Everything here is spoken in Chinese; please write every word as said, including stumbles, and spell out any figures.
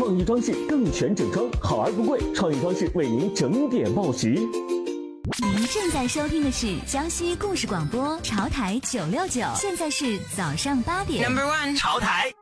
创意装饰更全整装，好而不贵。创意装饰为您整点报时。 您正在收听的是江西故事广播潮台九六九，现在是早上八点。 Number one， 潮台。